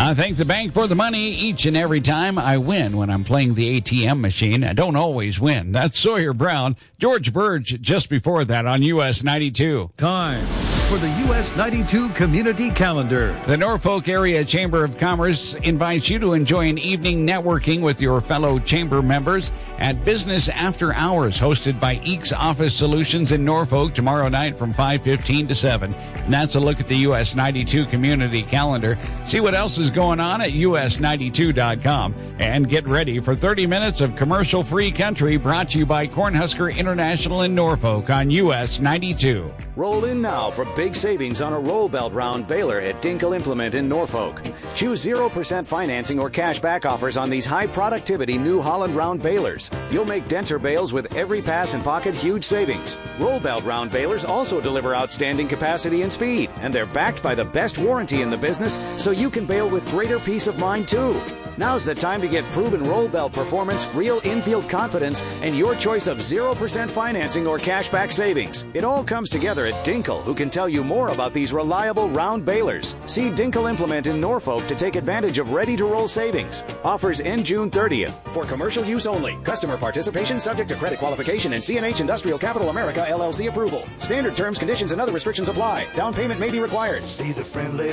I thank the bank for the money each and every time I win when I'm playing the ATM machine. I don't always win. That's Sawyer Brown. George Burge just before that on US 92. Time for the US 92 Community Calendar. The Norfolk Area Chamber of Commerce invites you to enjoy an evening networking with your fellow chamber members at Business After Hours, hosted by Eeks Office Solutions in Norfolk tomorrow night from 5:15 to 7. And that's a look at the US 92 Community Calendar. See what else is going on at us92.com. And get ready for 30 minutes of commercial-free country brought to you by Cornhusker International in Norfolk on US 92. Roll in now for big savings on a roll belt round baler at Dinkle Implement in Norfolk. Choose 0% financing or cash back offers on these high productivity New Holland round balers. You'll make denser bales with every pass and pocket huge savings. Roll belt round balers also deliver outstanding capacity and speed, and they're backed by the best warranty in the business, so you can bale with greater peace of mind too. Now's the time to get proven roll belt performance, real infield confidence, and your choice of 0% financing or cashback savings. It all comes together at Dinkle, who can tell you more about these reliable round balers. See Dinkle Implement in Norfolk to take advantage of ready-to-roll savings. Offers end June 30th. For commercial use only. Customer participation subject to credit qualification and CNH Industrial Capital America LLC approval. Standard terms, conditions, and other restrictions apply. Down payment may be required. See the friendly